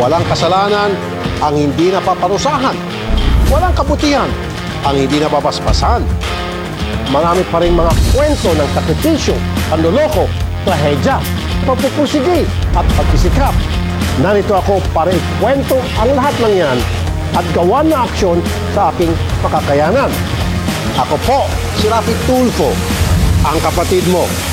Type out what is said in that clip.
Walang kasalanan ang hindi napaparusahan. Walang kabutihan ang hindi napapaspasan. Marami pa rin mga kwento ng sakripisyo, panloloko, trahedya, pagpupusigi at pagsisikap. Narito ako para ikwento ang lahat ng yan at gawa na aksyon sa aking makakayanan. Ako po, si Rafi Tulfo, ang kapatid mo